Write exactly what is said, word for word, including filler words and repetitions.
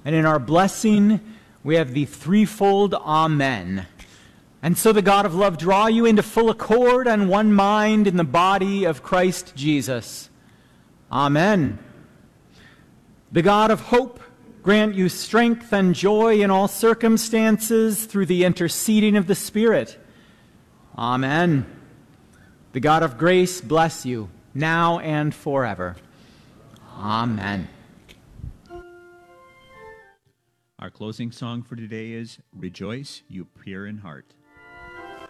And in our blessing, we have the threefold Amen. And so the God of love draw you into full accord and one mind in the body of Christ Jesus. Amen. The God of hope grant you strength and joy in all circumstances through the interceding of the Spirit. Amen. The God of grace bless you now and forever. Amen. Our closing song for today is Rejoice, You Pure in Heart.